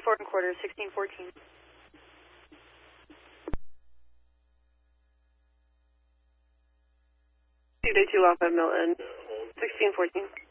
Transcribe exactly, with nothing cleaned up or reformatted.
four and quarter, sixteen fourteen. Day two Alpha Milton, sixteen fourteen.